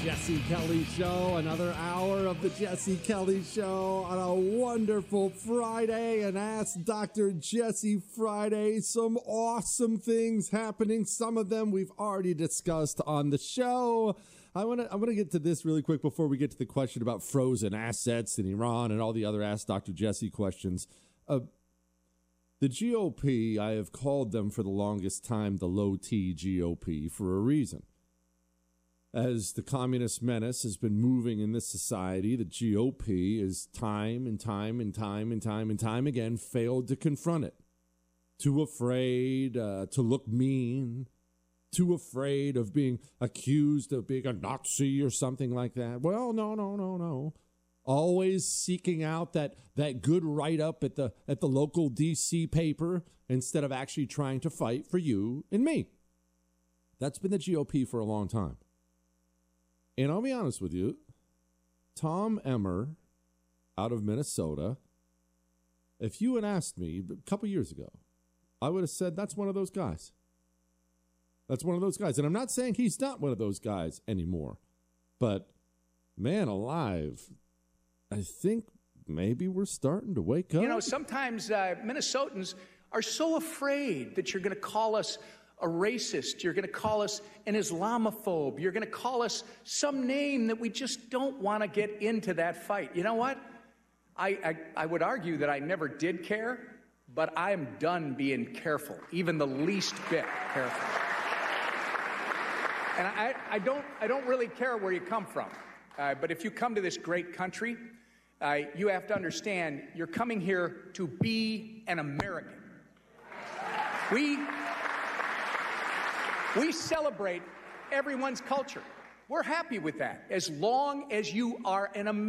Jesse Kelly Show, another hour of the Jesse Kelly Show on a wonderful Friday, and Ask Dr. Jesse Friday. Some awesome things happening. Some of them we've already discussed on the show. I want to get to this really quick before we get to the question about frozen assets in Iran and all the other Ask Dr. Jesse questions. The GOP, I have called them for the longest time the low-T GOP for a reason. As the communist menace has been moving in this society, the GOP is time and time again failed to confront it. Too afraid to look mean, too afraid of being accused of being a Nazi or something like that. Well, no. Always seeking out that good write-up at the local D.C. paper instead of actually trying to fight for you and me. That's been the GOP for a long time. And I'll be honest with you, Tom Emmer out of Minnesota, if you had asked me a couple years ago, I would have said that's one of those guys. That's one of those guys. And I'm not saying he's not one of those guys anymore. But, man alive, I think maybe we're starting to wake up. You know, sometimes Minnesotans are so afraid that you're going to call us a racist, you're going to call us an Islamophobe, you're going to call us some name that we just don't want to get into that fight. You know what? I would argue that I never did care, but I'm done being careful, even the least bit careful. And I don't really care where you come from, but if you come to this great country, you have to understand you're coming here to be an American. We celebrate everyone's culture. We're happy with that, as long as you are an American.